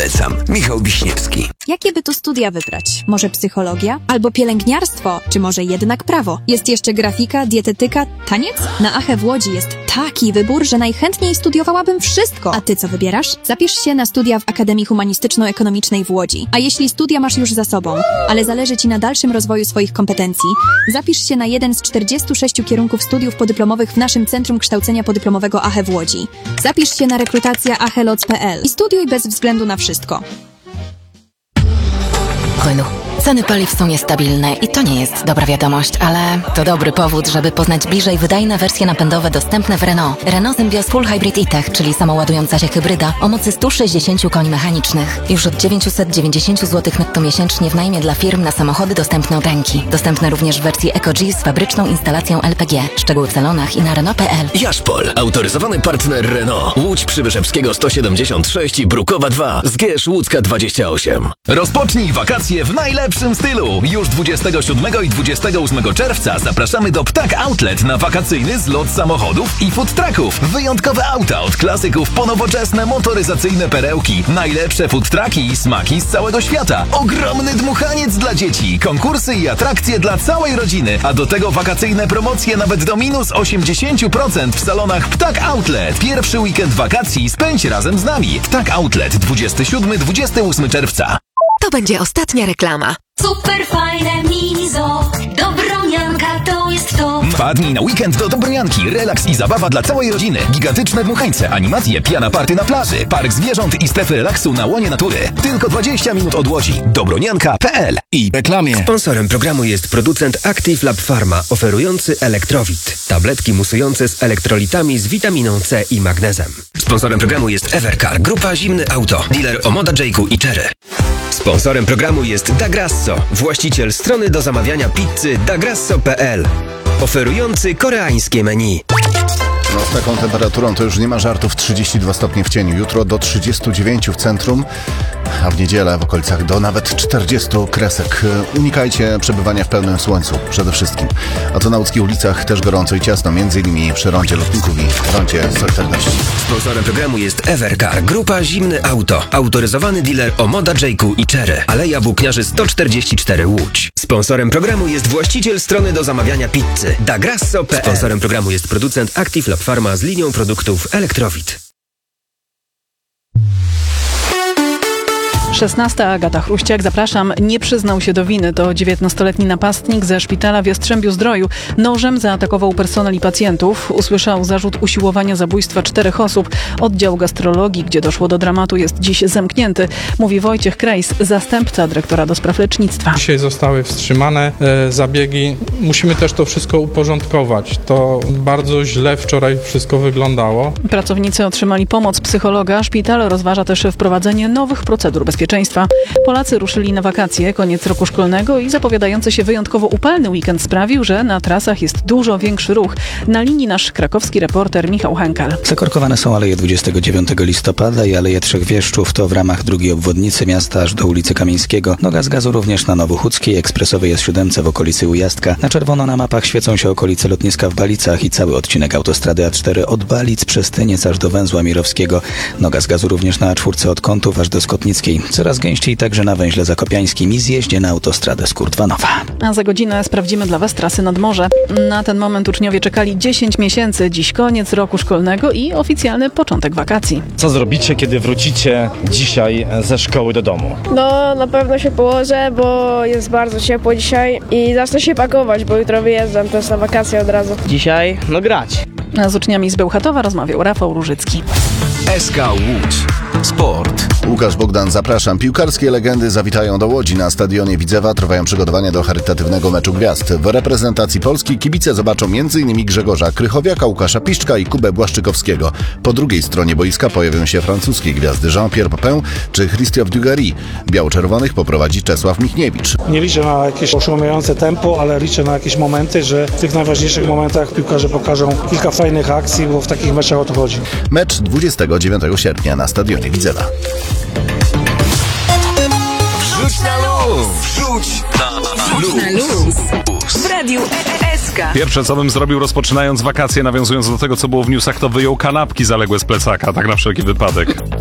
polecam. Michał Wiśniewski. Jakie by tu studia wybrać? Może psychologia? Albo pielęgniarstwo? Czy może jednak prawo? Jest jeszcze grafika, dietetyka, taniec? Na AHE w Łodzi jest taki wybór, że najchętniej studiowałabym wszystko. A ty co wybierasz? Zapisz się na studia w Akademii Humanistyczno-Ekonomicznej w Łodzi. A jeśli studia masz już za sobą, ale zależy ci na dalszym rozwoju swoich kompetencji, zapisz się na jeden z 46 kierunków studiów podyplomowych w naszym Centrum Kształcenia Podyplomowego AHE w Łodzi. Zapisz się na rekrutacja aheloc.pl i studiuj bez względu na wszystko. Renault. Ceny paliw są niestabilne i to nie jest dobra wiadomość, ale to dobry powód, żeby poznać bliżej wydajne wersje napędowe dostępne w Renault. Renault Symbios Full Hybrid E-Tech, czyli samoładująca się hybryda o mocy 160 koni mechanicznych. Już od 990 zł netto miesięcznie w najmie dla firm na samochody dostępne od ręki. Dostępne również w wersji EcoG z fabryczną instalacją LPG. Szczegóły w salonach i na Renault.pl. Jaszpol, autoryzowany partner Renault. Łódź Przybyszewskiego 176 i Brukowa 2. Zgierz Łódzka 28. Rozpocznij wakacje w najlepszym stylu. Już 27 i 28 czerwca zapraszamy do Ptak Outlet na wakacyjny zlot samochodów i food trucków. Wyjątkowe auta od klasyków po nowoczesne motoryzacyjne perełki. Najlepsze food trucki i smaki z całego świata. Ogromny dmuchaniec dla dzieci. Konkursy i atrakcje dla całej rodziny. A do tego wakacyjne promocje nawet do minus 80% w salonach Ptak Outlet. Pierwszy weekend wakacji spędź razem z nami. Ptak Outlet 27-28 czerwca. To będzie ostatnia reklama. Super fajne mini-zoo. Dobronianka to jest to. Wpadnij na weekend do Dobronianki. Relaks i zabawa dla całej rodziny. Gigantyczne dmuchańce, animacje, piana party na plaży, park zwierząt i strefy relaksu na łonie natury. Tylko 20 minut od Łodzi. Dobronianka.pl. I reklamie. Sponsorem programu jest producent Active Lab Pharma, oferujący Elektrowit. Tabletki musujące z elektrolitami z witaminą C i magnezem. Sponsorem programu jest Evercar, grupa Zimny Auto, dealer Omoda Jake'u i Cherry. Sponsorem programu jest Dagrasso, właściciel strony do zamawiania pizzy dagrasso.pl, oferujący koreańskie menu. No z taką temperaturą to już nie ma żartów. 32 stopnie w cieniu, jutro do 39 w centrum, a w niedzielę w okolicach do nawet 40 kresek. Unikajcie przebywania w pełnym słońcu przede wszystkim. A to na łódzkich ulicach też gorąco i ciasno, m.in. przy rondzie Lotników i rondzie Solidarności. Sponsorem programu jest Evercar, grupa Zimny Auto, autoryzowany dealer Omoda Jake'u i Cherry, Aleja Włókniarzy 144 Łódź. Sponsorem programu jest właściciel strony do zamawiania pizzy dagrasso.pl. Sponsorem programu jest producent Active Lab Pharma z linią produktów Elektrowit. 16. Agata Chruściak, zapraszam. Nie przyznał się do winy. To 19-letni napastnik ze szpitala w Jastrzębiu-Zdroju. Nożem zaatakował personel i pacjentów. Usłyszał zarzut usiłowania zabójstwa 4 osób. Oddział gastrologii, gdzie doszło do dramatu, jest dziś zamknięty. Mówi Wojciech Krajs, zastępca dyrektora do spraw lecznictwa. Dzisiaj zostały wstrzymane zabiegi. Musimy też to wszystko uporządkować. To bardzo źle wczoraj wszystko wyglądało. Pracownicy otrzymali pomoc psychologa. Szpital rozważa też wprowadzenie nowych procedur bezpieczeństwa. Polacy ruszyli na wakacje, koniec roku szkolnego i zapowiadający się wyjątkowo upalny weekend sprawił, że na trasach jest dużo większy ruch. Na linii nasz krakowski reporter Michał Henkal. Zakorkowane są aleje 29 listopada i Aleje Trzech Wieszczów. To w ramach drugiej obwodnicy miasta aż do ulicy Kamieńskiego. Noga z gazu również na Nowochódzkiej, ekspresowej S7 w okolicy Ujazdka. Na czerwono na mapach świecą się okolice lotniska w Balicach i cały odcinek autostrady A4 od Balic przez Tyniec aż do węzła Mirowskiego. Noga z gazu również na A4 od Kątów aż do Skotnickiej. Coraz gęściej także na węźle zakopiańskim i zjeździe na autostradę Skurdwanowa. A za godzinę sprawdzimy dla Was trasy nad morze. Na ten moment uczniowie czekali 10 miesięcy. Dziś koniec roku szkolnego i oficjalny początek wakacji. Co zrobicie, kiedy wrócicie dzisiaj ze szkoły do domu? No, na pewno się położę, bo jest bardzo ciepło dzisiaj i zacznę się pakować, bo jutro wyjeżdżam też na wakacje od razu. Dzisiaj, grać. A z uczniami z Bełchatowa rozmawiał Rafał Różycki. SK Łódź. Sport. Łukasz Bogdan, zapraszam. Piłkarskie legendy zawitają do Łodzi. Na stadionie Widzewa trwają przygotowania do charytatywnego meczu gwiazd. W reprezentacji Polski kibice zobaczą m.in. Grzegorza Krychowiaka, Łukasza Piszczka i Kubę Błaszczykowskiego. Po drugiej stronie boiska pojawią się francuskie gwiazdy Jean-Pierre Papin czy Christophe Dugarry. Biało-czerwonych poprowadzi Czesław Michniewicz. Nie liczę na jakieś oszołomiające tempo, ale liczę na jakieś momenty, że w tych najważniejszych momentach piłkarze pokażą kilka fajnych akcji, bo w takich meczach o to chodzi. Mecz 29 sierpnia na stadionie Widzewa. Wrzuć na luz! Wrzuć na luz! W Radiu SK. Pierwsze, co bym zrobił, rozpoczynając wakacje, nawiązując do tego, co było w newsach, to wyjął kanapki zaległe z plecaka, tak na wszelki wypadek.